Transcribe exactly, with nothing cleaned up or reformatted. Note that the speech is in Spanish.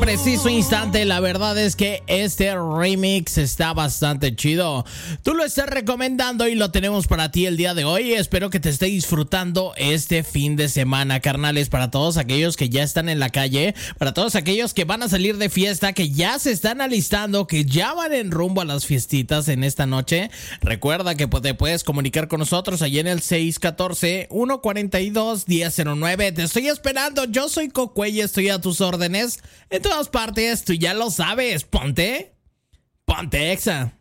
Preciso instante, la verdad es que este remix está bastante chido. Tú lo estás recomendando y lo tenemos para ti el día de hoy. Espero que te esté disfrutando este fin de semana, carnales. Para todos aquellos que ya están en la calle, para todos aquellos que van a salir de fiesta, que ya se están alistando, que ya van en rumbo a las fiestitas en esta noche. Recuerda que te puedes comunicar con nosotros allí en el seis uno cuatro, uno cuatro dos, uno cero cero nueve. Te estoy esperando. Yo soy Cocué y estoy a tus órdenes. En todas partes, tú ya lo sabes. Ponte, ponte Exa.